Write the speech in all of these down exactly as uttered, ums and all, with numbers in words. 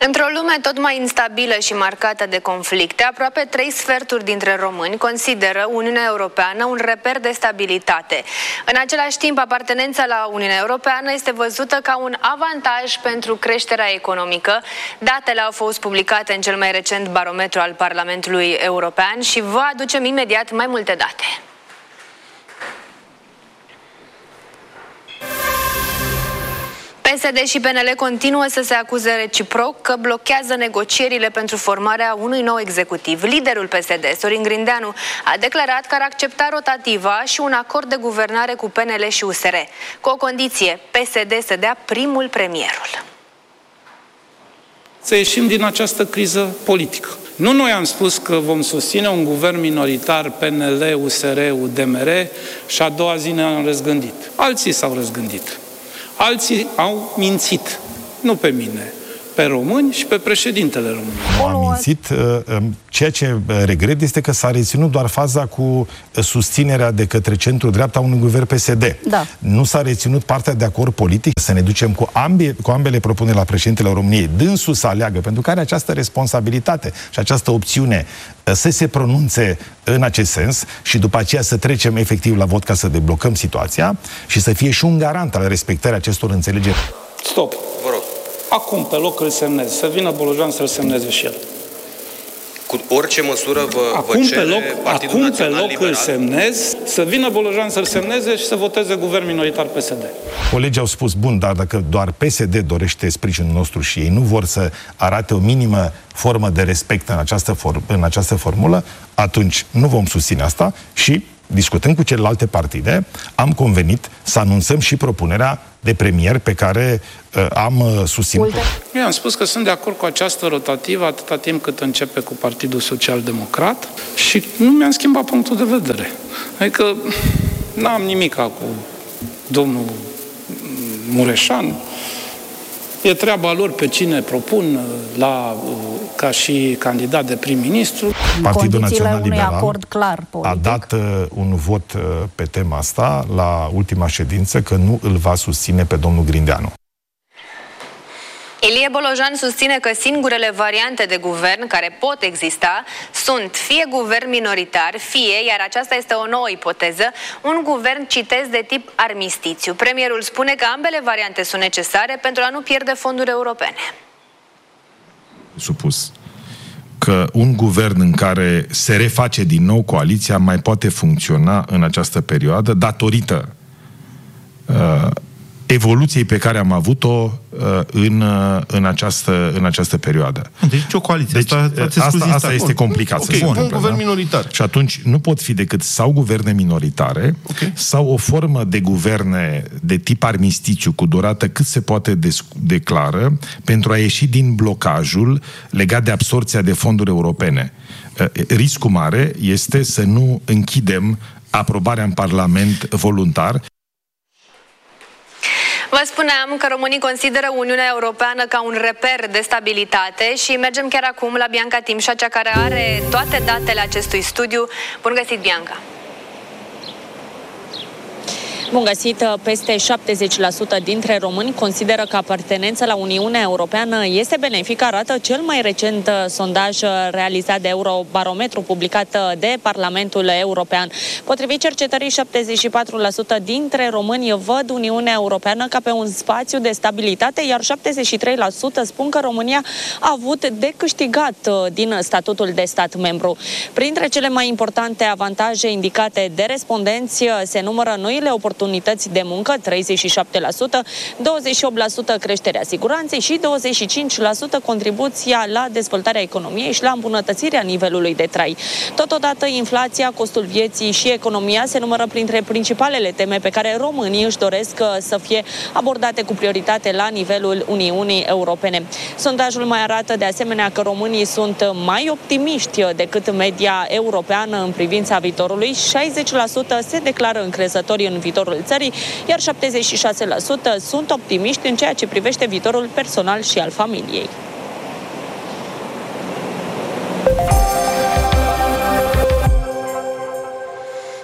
Într-o lume tot mai instabilă și marcată de conflicte, aproape trei sferturi dintre români consideră Uniunea Europeană un reper de stabilitate. În același timp, apartenența la Uniunea Europeană este văzută ca un avantaj pentru creșterea economică. Datele au fost publicate în cel mai recent barometru al Parlamentului European și vă aducem imediat mai multe date. P S D și P N L continuă să se acuze reciproc că blochează negocierile pentru formarea unui nou executiv. Liderul P S D, Sorin Grindeanu, a declarat că ar accepta rotativa și un acord de guvernare cu P N L și U S R, cu o condiție: P S D să dea primul premierul. Să ieșim din această criză politică. Nu noi am spus că vom susține un guvern minoritar P N L, U S R, U D M R și a doua zi ne-am răzgândit. Alții s-au răzgândit. Alții au mințit, nu pe mine, pe români și pe președintele României. Au mințit. Ceea ce regret este că s-a reținut doar faza cu susținerea de către centru-dreapta unui guvern P S D. Da. Nu s-a reținut partea de acord politic, să ne ducem cu, ambe, cu ambele propuneri la președintele României, dânsul să aleagă, pentru că are această responsabilitate și această opțiune să se pronunțe în acest sens și după aceea să trecem efectiv la vot ca să deblocăm situația și să fie și un garant al respectării acestor înțelegeri. Stop! Vă rog. Acum, pe loc, îl semnez. Să vină Bolojan să-l semneze și el. Cu orice măsură vă, acum vă cere pe loc, Partidul acum Național pe loc Liberal? îl semnez, să vină Bolojan să-l semneze și să voteze guvern minoritar P S D. Colegii au spus, bun, dar dacă doar P S D dorește sprijinul nostru și ei nu vor să arate o minimă formă de respect în această, for- în această formulă, atunci nu vom susține asta și, discutând cu celelalte partide, am convenit să anunțăm și propunerea de premier pe care uh, am uh, susținut. Eu am spus că sunt de acord cu această rotativă atâta timp cât începe cu Partidul Social Democrat și nu mi-am schimbat punctul de vedere. Adică n-am nimic cu domnul Mureșan. E treaba lor pe cine propun la, ca și candidat de prim-ministru. Partidul Național Liberal acord clar a dat uh, un vot uh, pe tema asta la ultima ședință că nu îl va susține pe domnul Grindeanu. Ilie Bolojan susține că singurele variante de guvern care pot exista sunt fie guvern minoritar, fie, iar aceasta este o nouă ipoteză, un guvern, citez, de tip armistițiu. Premierul spune că ambele variante sunt necesare pentru a nu pierde fonduri europene. Supus că un guvern în care se reface din nou coaliția mai poate funcționa în această perioadă datorită uh, evoluției pe care am avut-o uh, în, uh, în, această, în această perioadă. Deci o coaliție. Deci, asta asta, asta este complicat okay, să se întâmple. Un guvern minoritar. Și atunci nu pot fi decât sau guverne minoritare, okay, sau o formă de guverne de tip armistițiu cu durată cât se poate declară pentru a ieși din blocajul legat de absorția de fonduri europene. Uh, riscul mare este să nu închidem aprobarea în Parlament voluntar. Vă spuneam că românii consideră Uniunea Europeană ca un reper de stabilitate și mergem chiar acum la Bianca Timșa, cea care are toate datele acestui studiu. Bun găsit, Bianca! Bun găsit, peste șaptezeci la sută dintre români consideră că apartenența la Uniunea Europeană este benefică, arată cel mai recent sondaj realizat de Eurobarometru, publicat de Parlamentul European. Potrivit cercetării, șaptezeci și patru la sută dintre români văd Uniunea Europeană ca pe un spațiu de stabilitate, iar șaptezeci și trei la sută spun că România a avut de câștigat din statutul de stat membru. Printre cele mai importante avantaje indicate de respondenți se numără noile oportunități de muncă, treizeci și șapte la sută, douăzeci și opt la sută creșterea siguranței și douăzeci și cinci la sută contribuția la dezvoltarea economiei și la îmbunătățirea nivelului de trai. Totodată, inflația, costul vieții și economia se numără printre principalele teme pe care românii își doresc să fie abordate cu prioritate la nivelul Uniunii Europene. Sondajul mai arată de asemenea că românii sunt mai optimiști decât media europeană în privința viitorului. șaizeci la sută se declară încrezători în viitorul țării, iar șaptezeci și șase la sută sunt optimiști în ceea ce privește viitorul personal și al familiei.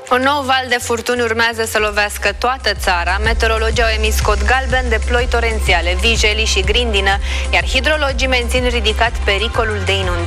Un nou val de furtuni urmează să lovească toată țara. Meteorologii au emis cod galben de ploi torențiale, vijelii și grindină, iar hidrologii mențin ridicat pericolul de inundare.